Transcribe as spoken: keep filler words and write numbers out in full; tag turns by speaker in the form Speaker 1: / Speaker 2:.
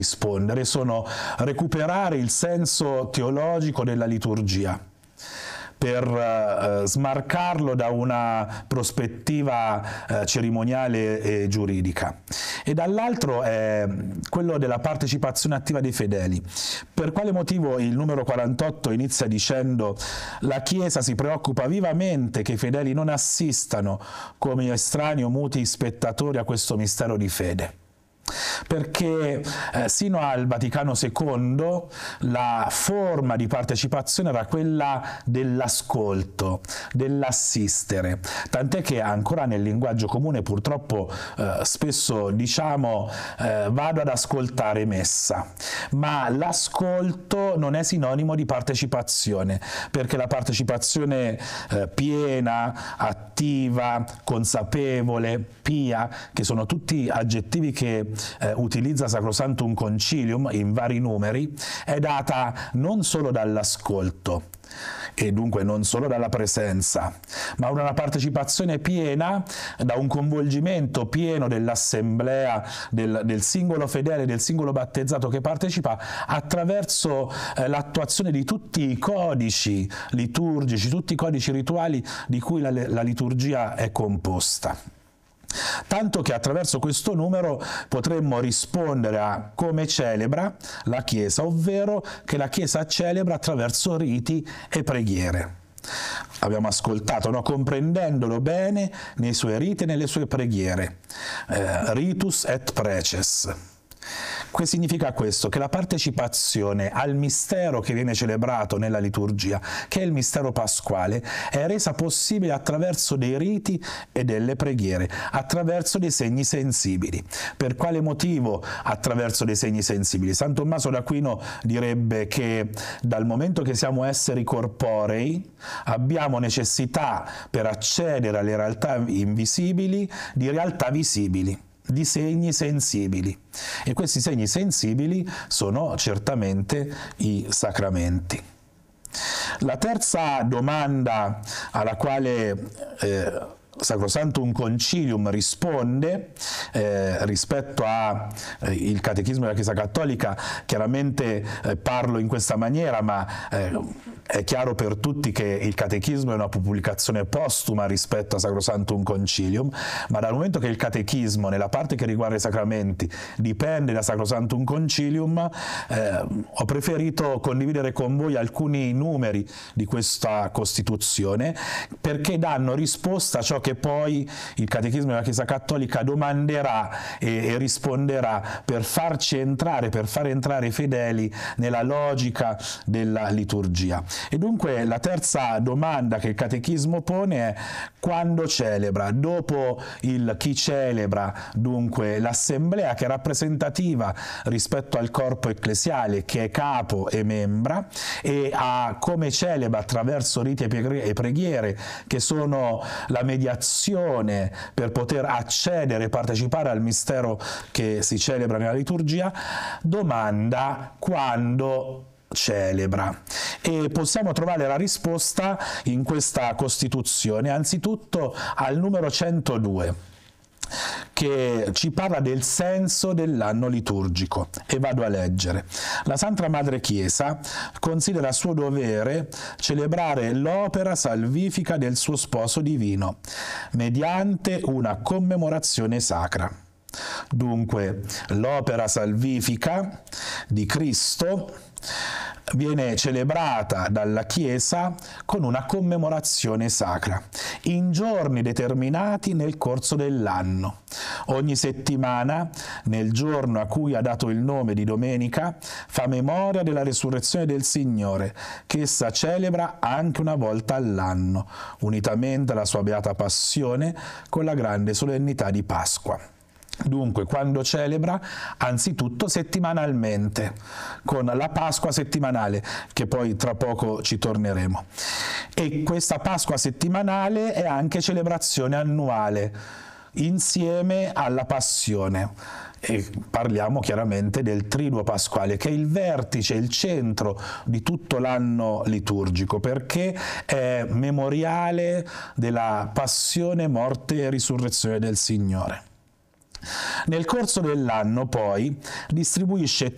Speaker 1: rispondere sono recuperare il senso teologico della liturgia, per eh, smarcarlo da una prospettiva eh, cerimoniale e giuridica, e dall'altro è quello della partecipazione attiva dei fedeli. Per quale motivo il numero quarantotto inizia dicendo: la Chiesa si preoccupa vivamente che i fedeli non assistano come estranei o muti spettatori a questo mistero di fede? Perché eh, sino al Vaticano secondo la forma di partecipazione era quella dell'ascolto, dell'assistere, tant'è che ancora nel linguaggio comune purtroppo eh, spesso diciamo eh, vado ad ascoltare messa, ma l'ascolto non è sinonimo di partecipazione, perché la partecipazione eh, piena, attiva, consapevole, pia, che sono tutti aggettivi che Eh, utilizza Sacrosanctum Concilium in vari numeri, è data non solo dall'ascolto e dunque non solo dalla presenza, ma da una partecipazione piena, da un coinvolgimento pieno dell'assemblea, del, del singolo fedele, del singolo battezzato che partecipa, attraverso eh, l'attuazione di tutti i codici liturgici, tutti i codici rituali di cui la, la liturgia è composta. Tanto che attraverso questo numero potremmo rispondere a come celebra la Chiesa, ovvero che la Chiesa celebra attraverso riti e preghiere. Abbiamo ascoltato, no? Comprendendolo bene nei suoi riti e nelle sue preghiere. Eh, ritus et preces. Che significa questo? Che la partecipazione al mistero che viene celebrato nella liturgia, che è il mistero pasquale, è resa possibile attraverso dei riti e delle preghiere, attraverso dei segni sensibili. Per quale motivo attraverso dei segni sensibili? San Tommaso d'Aquino direbbe che dal momento che siamo esseri corporei abbiamo necessità, per accedere alle realtà invisibili, di realtà visibili, di segni sensibili, e questi segni sensibili sono certamente i sacramenti. La terza domanda alla quale eh, Sacrosanctum Concilium risponde eh, rispetto al eh, Catechismo della Chiesa Cattolica, chiaramente eh, parlo in questa maniera, ma eh, è chiaro per tutti che il Catechismo è una pubblicazione postuma rispetto a Sacrosanctum Concilium, ma dal momento che il Catechismo, nella parte che riguarda i sacramenti, dipende da Sacrosanctum Concilium, eh, ho preferito condividere con voi alcuni numeri di questa Costituzione, perché danno risposta a ciò che poi il Catechismo della Chiesa Cattolica domanderà e, e risponderà, per farci entrare, per far entrare i fedeli nella logica della liturgia. E dunque la terza domanda che il Catechismo pone è: quando celebra? Dopo il chi celebra, dunque l'assemblea che è rappresentativa rispetto al corpo ecclesiale, che è capo e membra, e a come celebra attraverso riti e preghiere, che sono la mediazione per poter accedere e partecipare al mistero che si celebra nella liturgia, domanda quando celebra. E possiamo trovare la risposta in questa Costituzione, anzitutto al numero centodue, che ci parla del senso dell'anno liturgico, e vado a leggere. La Santa Madre Chiesa considera suo dovere celebrare l'opera salvifica del suo sposo divino mediante una commemorazione sacra. Dunque l'opera salvifica di Cristo viene celebrata dalla Chiesa con una commemorazione sacra, in giorni determinati nel corso dell'anno. Ogni settimana, nel giorno a cui ha dato il nome di domenica, fa memoria della resurrezione del Signore, che essa celebra anche una volta all'anno, unitamente alla sua beata passione con la grande solennità di Pasqua. Dunque, quando celebra? Anzitutto settimanalmente, con la Pasqua settimanale, che poi tra poco ci torneremo. E questa Pasqua settimanale è anche celebrazione annuale, insieme alla Passione. E parliamo chiaramente del Triduo Pasquale, che è il vertice, il centro di tutto l'anno liturgico, perché è memoriale della passione, morte e risurrezione del Signore. Nel corso dell'anno poi distribuisce